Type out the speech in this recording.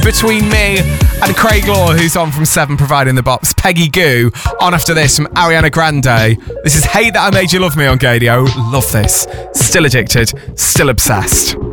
between me and Craig Law, who's on from 7 providing the bops. Peggy Goo on after this from Ariana Grande. This is Hate That I Made You Love Me on Gadio. Love this. Still addicted, still obsessed.